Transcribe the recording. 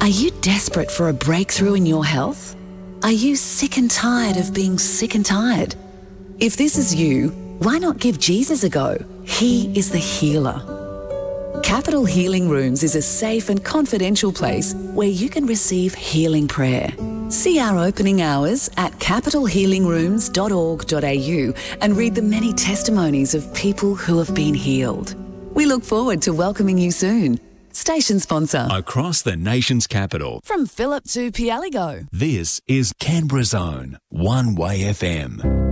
Are you desperate for a breakthrough in your health? Are you sick and tired of being sick and tired? If this is you, why not give Jesus a go? He is the healer. Capital Healing Rooms is a safe and confidential place where you can receive healing prayer. See our opening hours at capitalhealingrooms.org.au and read the many testimonies of people who have been healed. We look forward to welcoming you soon. Station sponsor. Across the nation's capital. From Phillip to Pialigo. This is Canberra's own One Way FM.